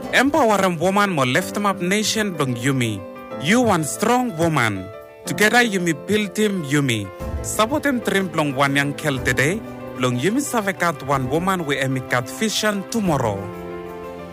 Empowering woman mo lift up nation blong Yumi. You one strong woman. Together Yumi build him Yumi. Sabotem trim blong one yang kel today. Blong Yumi savekat one woman we emikat vision tomorrow.